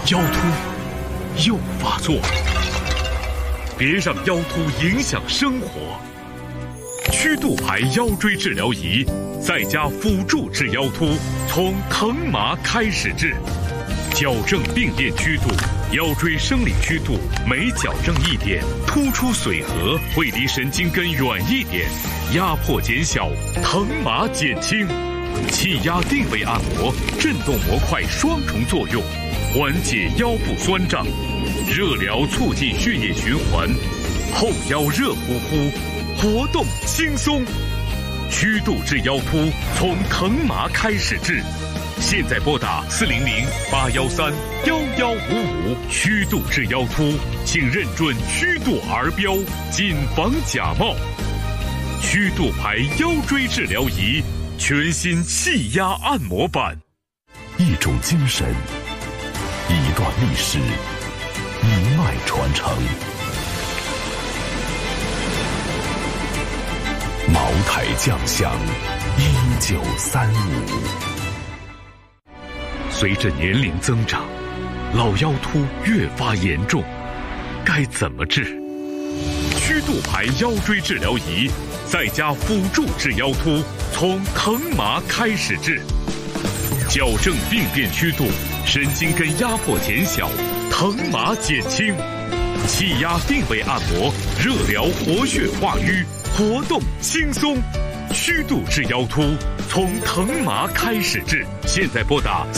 腰突又发作，别让腰突影响生活。曲度牌腰椎治疗仪，在家辅助治腰突，从疼麻开始治，矫正病变曲度。腰椎生理曲度每矫正一点，突出髓核会离神经根远一点，压迫减小，疼麻减轻。气压定位按摩，震动模块双重作用，缓解腰部酸胀，热疗促进血液循环，后腰热乎乎，活动轻松。曲度治腰突，从疼麻开始治。现在拨打400-813-1155，曲度治腰突，请认准曲度儿标，谨防假冒。曲度牌腰椎治疗仪，全新气压按摩版。 一种精神，一段历史，一脉传承。茅台酱香，1935。 随着年龄增长，老腰突越发严重，该怎么治？曲度牌腰椎治疗仪，在家辅助治腰突，从疼麻开始治，矫正病变曲度，神经根压迫减小，疼麻减轻。气压定位按摩，热疗活血化瘀，活动轻松。曲度治腰突，从疼麻开始治。现在拨打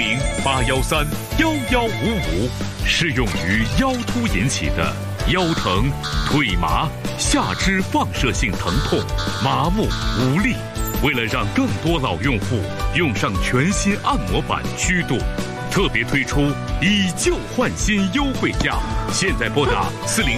400-813-1155，适用于腰突引起的腰疼、腿麻、下肢放射性疼痛、麻木无力。为了让更多老用户用上全新按摩版曲度，特别推出以旧换新优惠价。现在拨打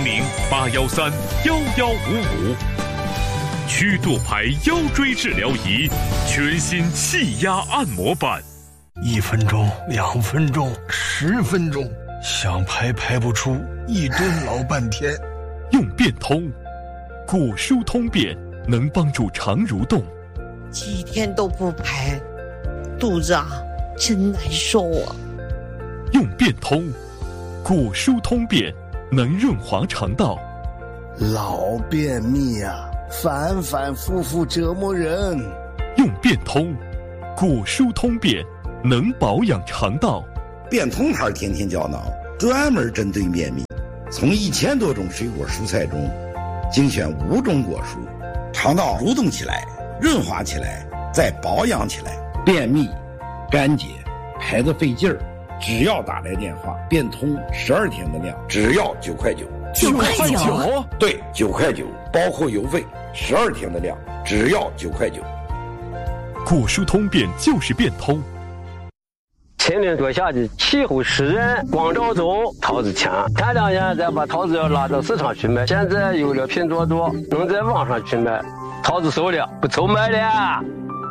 400-813-1155。曲度牌腰椎治疗仪，全新气压按摩版。 1分钟、2分钟、10分钟，想排排不出，一蹲老半天。 用变通，骨疏通便能帮助肠蠕动。 几天都不排，肚子真难受啊。 用变通，骨疏通便能润滑肠道。 老便秘反反复复折磨人。 用变通，骨疏通便能保养肠道。 变通牌天天胶囊，专门针对便秘，从1000多种水果蔬菜中精选5种果蔬，肠道蠕动起来，润滑起来，再保养起来。便秘、干结、排得费劲儿，只要打来电话，变通12天的量，只要9块9。 9块9？ 对，9块9，包括邮费，12天的量，只要9块9。 骨疏通便就是变通。 前年多下的气候湿润，光照中桃子强，前2年再把桃子要拉到市场去卖，现在有了拼多多，能在网上去卖，桃子熟了，不愁卖了。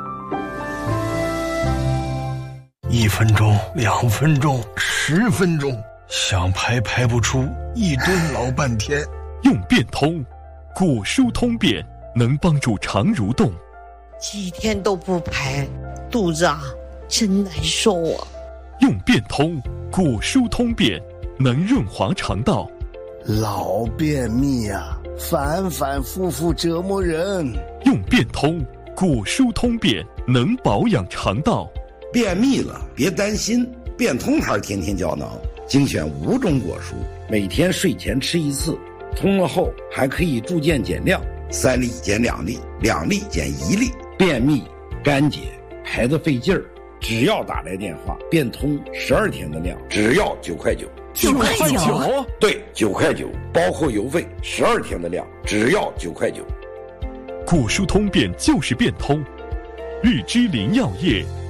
1分钟、2分钟、10分钟，想排排不出，一蹲老半天。 用变通，骨疏通便能帮助肠蠕动。 几天都不排，肚子真难受啊。 用变通，骨疏通便能润滑肠道。 老便秘反反复复折磨人。 用变通，骨疏通便能保养肠道。 便秘了别担心，变通牌天天胶囊，精选5种果蔬，每天睡前吃1次，通了后还可以逐渐减量，3粒减2粒，2粒减1粒。便秘、干结、排得费劲儿，只要打来电话，变通12天的量，只要9块9。 9块9？ 对，9块9，包括邮费，12天的量，只要9块9。 骨疏通便就是变通。日之林药业